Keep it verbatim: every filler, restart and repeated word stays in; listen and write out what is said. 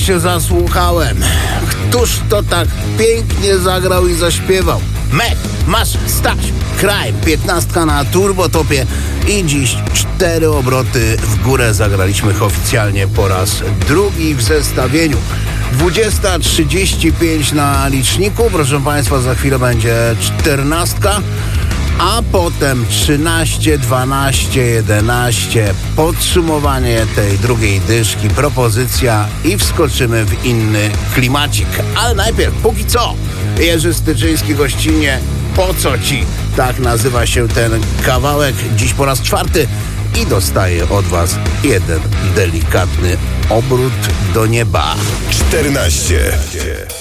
się zasłuchałem. Któż to tak pięknie zagrał i zaśpiewał? Mech, masz stać, kraj, piętnastka na turbotopie i dziś cztery obroty w górę. Zagraliśmy ich oficjalnie po raz drugi w zestawieniu. dwudziesta trzydzieści pięć na liczniku, proszę Państwa, za chwilę będzie czternastka, a potem trzynaście, dwanaście, jedenaście, podsumowanie tej drugiej dyszki, propozycja i wskoczymy w inny klimacik. Ale najpierw, póki co, Jerzy Styczyński gościnnie, po co ci? Tak nazywa się ten kawałek, dziś po raz czwarty i dostaję od Was jeden delikatny obrót do nieba. czternaście.